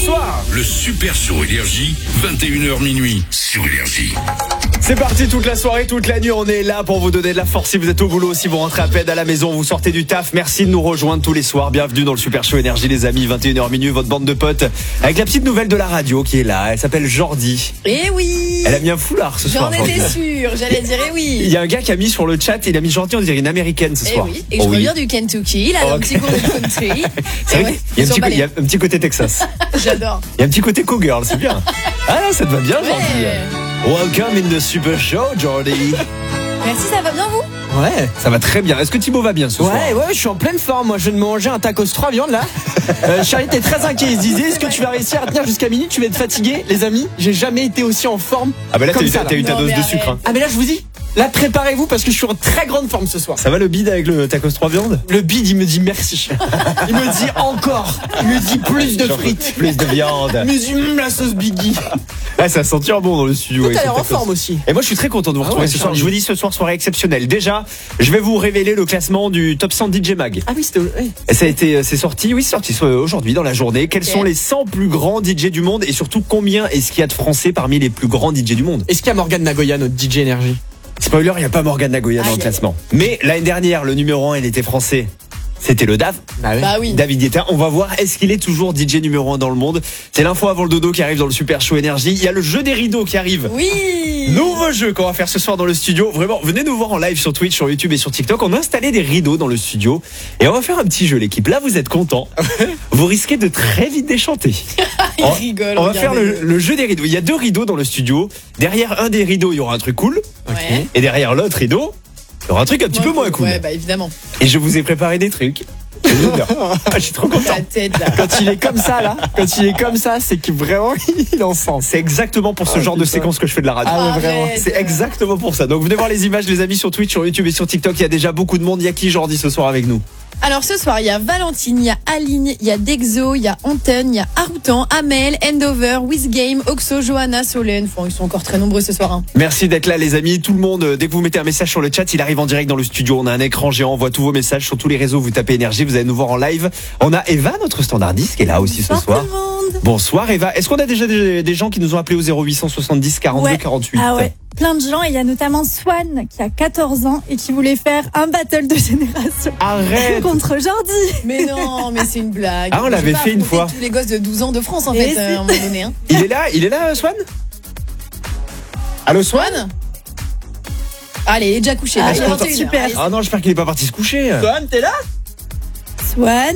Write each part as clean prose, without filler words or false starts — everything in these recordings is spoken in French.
bonsoir. Le Super Show Énergie, 21h minuit sur Énergie. C'est parti toute la soirée, toute la nuit, on est là pour vous donner de la force si vous êtes au boulot, si vous rentrez à peine à la maison, vous sortez du taf. Merci de nous rejoindre tous les soirs. Bienvenue dans le Super Show Énergie les amis, 21h minuit, votre bande de potes avec la petite nouvelle de la radio qui est là. Elle s'appelle Jordi. Eh oui. Elle a mis un foulard ce soir. J'en étais sûre, j'allais dire eh oui. Il y a un gars qui a mis sur le chat, il a mis Jordi, on dirait une américaine ce soir. Oui. Et je reviens du Kentucky, là, un petit cours de country. C'est vrai qu'il y a un petit côté Texas. J'adore. Il y a un petit côté cowgirl, c'est bien. Ah non, ça te va bien Jordi. Welcome in the Super Show, Jordi. Merci, ça va bien vous? Ouais, ça va très bien. Est-ce que Thibaut va bien ce soir? Ouais, je suis en pleine forme. Moi, je viens de manger un tacos 3 viandes là. Charlie était très inquiet. Il se disait, est-ce que tu vas réussir à tenir jusqu'à minuit? Tu vas être fatigué, les amis. J'ai jamais été aussi en forme. Ah bah là, comme t'as eu ta dose de sucre. Hein. Ah mais là, je vous dis, là, préparez-vous parce que je suis en très grande forme ce soir. Ça va le bide avec le tacos 3 viandes? Le bide, il me dit merci. Il me dit encore. Il me dit plus de frites. Plus de viande. Il me dit la sauce Biggie. Ah, ça sent bon dans le studio. T'as l'air en forme aussi. Et moi, je suis très content de vous retrouver ce soir. Je vous dis ce soir, soirée exceptionnelle. Déjà, je vais vous révéler le classement du top 100 DJ Mag. Ah oui, c'était. Oui. C'est sorti aujourd'hui dans la journée. Quels sont les 100 plus grands DJ du monde et surtout combien est-ce qu'il y a de Français parmi les plus grands DJ du monde? Est-ce qu'il y a Morgane Nagoya, notre DJ énergie? Spoiler, il n'y a pas Morgane Nagoya dans le classement. Mais l'année dernière, le numéro 1, il était français. C'était le Dav. Bah oui. David Guetta. On va voir, est-ce qu'il est toujours DJ numéro 1 dans le monde? C'est l'info avant le dodo qui arrive dans le Super Show Énergie. Il y a le jeu des rideaux qui arrive. Oui. Nouveau jeu qu'on va faire ce soir dans le studio. Vraiment, venez nous voir en live sur Twitch, sur YouTube et sur TikTok. On a installé des rideaux dans le studio. Et on va faire un petit jeu, l'équipe. Là, vous êtes contents. Vous risquez de très vite déchanter. Il rigole. On va faire le jeu des rideaux. Il y a 2 rideaux dans le studio. Derrière un des rideaux, il y aura un truc cool. Ouais. Et derrière l'autre rideau, il y aura un truc un petit peu moins cool. Ouais, bah évidemment. Et je vous ai préparé des trucs. Je suis trop content. La tête là. Quand il est comme ça là, c'est que vraiment il est en forme. C'est exactement pour ce genre de séquence que je fais de la radio. Ah ouais, vraiment. C'est exactement pour ça. Donc venez voir les images les amis sur Twitch, sur YouTube et sur TikTok. Il y a déjà beaucoup de monde. Il y a qui Jordi ce soir avec nous? Alors ce soir, il y a Valentine, il y a Aline, il y a Dexo, il y a Anton, il y a Aroutan, Amel, Endover, Wizgame, Oxo, Johanna, Solène. Ils sont encore très nombreux ce soir. Hein. Merci d'être là les amis. Tout le monde, dès que vous mettez un message sur le chat, il arrive en direct dans le studio. On a un écran géant, on voit tous vos messages sur tous les réseaux. Vous tapez Énergie, vous allez nous voir en live. On a Eva, notre standardiste, qui est là aussi ce soir. Tout le monde. Bonsoir Eva. Est-ce qu'on a déjà des gens qui nous ont appelés au 0870 42 48? Ah ouais. Plein de gens, et il y a notamment Swan qui a 14 ans et qui voulait faire un battle de génération. Arrête. Contre Jordi. Mais non, mais c'est une blague. Ah, on l'avait fait une fois. Tous les gosses de 12 ans de France en Et fait, à un moment donné. Hein. Il est là Swan? Allô Swan? Swan. Allez, il est déjà couché. Ah, il est 21h. super. Allez, Ah non, j'espère qu'il est pas parti se coucher. Swan, t'es là? Swan.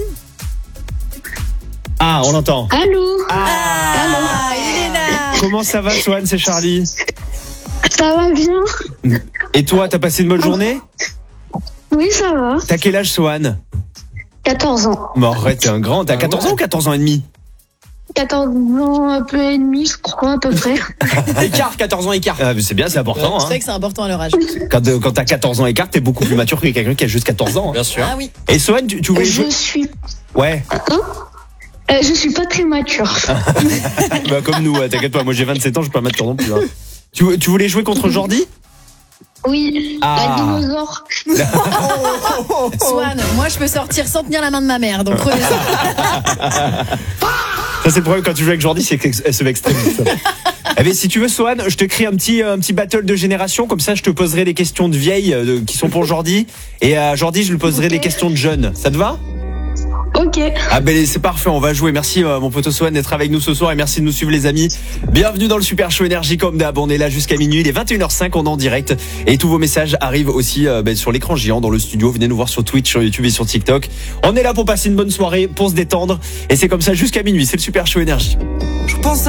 Ah, on l'entend. Allô. Ah, il est là. Comment ça va Swan? C'est Charlie. Ça va bien? Et toi, t'as passé une bonne journée? Oui, ça va. T'as quel âge Swan? 14 ans. Mais arrête, t'es un grand. T'as 14 ans ou 14 ans et demi? 14 ans, un peu et demi, je crois, à peu près. Écart, 14 ans écart. Ah, mais c'est bien, c'est important. Je Hein. sais que c'est important à leur âge. Quand t'as 14 ans écart, t'es beaucoup plus mature que quelqu'un qui a juste 14 ans. Bien sûr. Ah oui. Et Swan, tu voulais jouer? Je suis... Ouais. je suis pas très mature. Bah, comme nous, t'inquiète pas, moi j'ai 27 ans, je suis pas mature non plus. Hein. Tu voulais jouer contre Jordi? Oui, Ah. la dinosaure. Swan, moi je peux sortir sans tenir la main de ma mère, donc prenez ça. Ça c'est le problème quand tu joues avec Jordi, c'est qu'elle se veut extrémiste. Eh bien, si tu veux Swan, je te crée un petit battle de génération, comme ça je te poserai des questions de vieilles qui sont pour Jordi, et à Jordi je lui poserai des questions de jeunes. Ça te va? Ok. Ah ben c'est parfait, on va jouer. Merci mon pote Swan d'être avec nous ce soir et merci de nous suivre les amis. Bienvenue dans le Super Show Énergie comme d'hab. On est là jusqu'à minuit, il est 21h05, on est en direct et tous vos messages arrivent aussi sur l'écran géant dans le studio. Venez nous voir sur Twitch, sur YouTube et sur TikTok. On est là pour passer une bonne soirée, pour se détendre et c'est comme ça jusqu'à minuit. C'est le Super Show Énergie. Je pense